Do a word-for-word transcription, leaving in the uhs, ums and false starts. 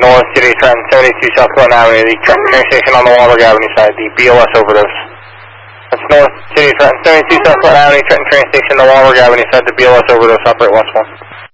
North City, Trenton, seventy-two South Glen Avenue, the Trenton train station on the Wahlberg Avenue side, the B O S overdose. That's North City, Trenton, seventy-two South Glen Avenue, Trenton train station, the Wahlberg Avenue side, the B O S overdose, operate West one.